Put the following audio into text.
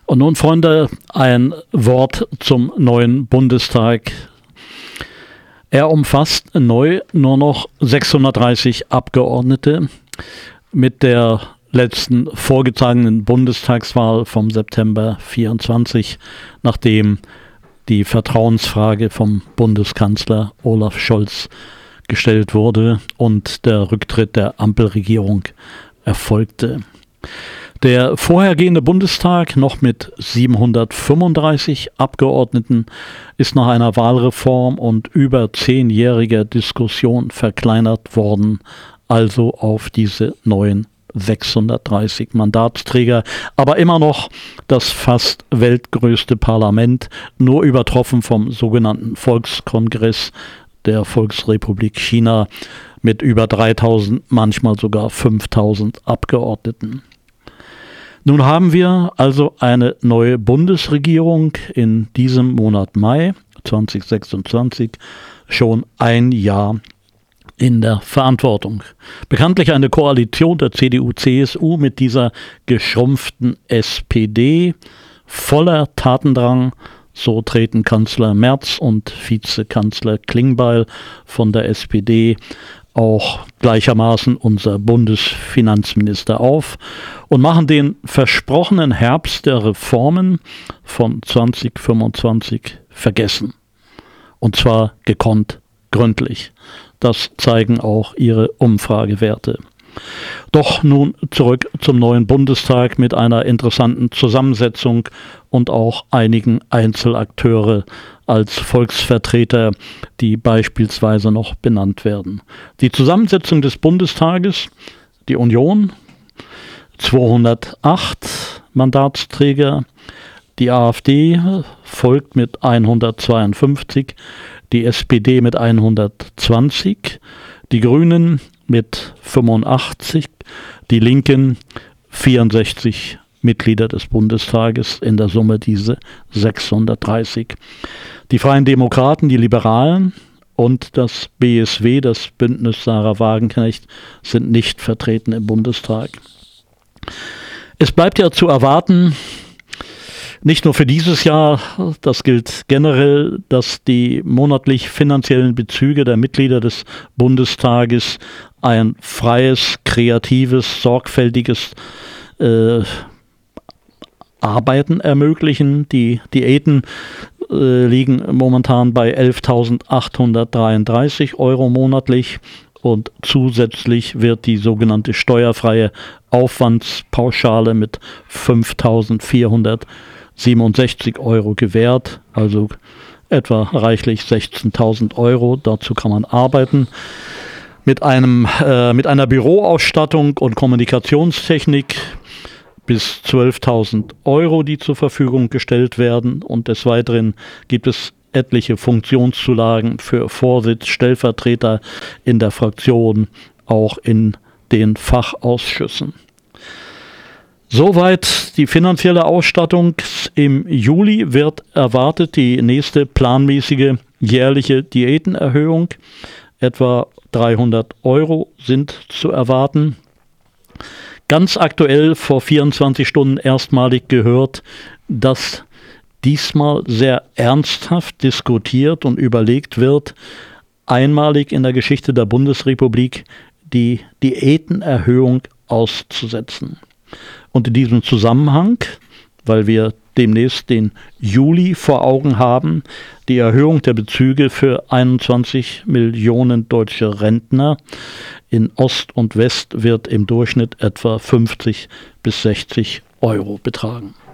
Und nun, Freunde, ein Wort zum neuen Bundestag. Er umfasst neu nur noch 630 Abgeordnete. Mit der letzten vorgezogenen Bundestagswahl vom September 24, nachdem die Vertrauensfrage vom Bundeskanzler Olaf Scholz gestellt wurde und der Rücktritt der Ampelregierung erfolgte. Der vorhergehende Bundestag, noch mit 735 Abgeordneten, ist nach einer Wahlreform und über 10-jähriger Diskussion verkleinert worden, also auf diese neuen 630 Mandatsträger, aber immer noch das fast weltgrößte Parlament, nur übertroffen vom sogenannten Volkskongress der Volksrepublik China mit über 3000, manchmal sogar 5000 Abgeordneten. Nun haben wir also eine neue Bundesregierung in diesem Monat Mai 2026 schon ein Jahr in der Verantwortung. Bekanntlich eine Koalition der CDU-CSU mit dieser geschrumpften SPD, voller Tatendrang. So treten Kanzler Merz und Vizekanzler Klingbeil von der SPD, auch gleichermaßen unser Bundesfinanzminister, auf und machen den versprochenen Herbst der Reformen von 2025 vergessen. Und zwar gekonnt gründlich. Das zeigen auch ihre Umfragewerte. Doch nun zurück zum neuen Bundestag mit einer interessanten Zusammensetzung und auch einigen Einzelakteure als Volksvertreter, die beispielsweise noch benannt werden. Die Zusammensetzung des Bundestages: die Union, 208 Mandatsträger, die AfD folgt mit 152, die SPD mit 120, die Grünen mit 85, die Linken 64 Mitglieder des Bundestages, in der Summe diese 630. Die Freien Demokraten, die Liberalen und das BSW, das Bündnis Sarah Wagenknecht, sind nicht vertreten im Bundestag. Es bleibt ja zu erwarten, nicht nur für dieses Jahr, das gilt generell, dass die monatlich finanziellen Bezüge der Mitglieder des Bundestages ein freies, kreatives, sorgfältiges Arbeiten ermöglichen. Die Diäten liegen momentan bei 11.833 € monatlich und zusätzlich wird die sogenannte steuerfreie Aufwandspauschale mit 5.467 € gewährt, also etwa reichlich 16.000 €. Dazu kann man arbeiten. Mit einer Büroausstattung und Kommunikationstechnik bis 12.000 €, die zur Verfügung gestellt werden. Und des Weiteren gibt es etliche Funktionszulagen für Vorsitz, Stellvertreter in der Fraktion, auch in den Fachausschüssen. Soweit die finanzielle Ausstattung. Im Juli wird erwartet die nächste planmäßige jährliche Diätenerhöhung. Etwa 300 € sind zu erwarten. Ganz aktuell vor 24 Stunden erstmalig gehört, dass diesmal sehr ernsthaft diskutiert und überlegt wird, einmalig in der Geschichte der Bundesrepublik die Diätenerhöhung auszusetzen. Und in diesem Zusammenhang, weil wir demnächst den Juli vor Augen haben, die Erhöhung der Bezüge für 21 Millionen deutsche Rentner in Ost und West wird im Durchschnitt etwa 50 bis 60 € betragen.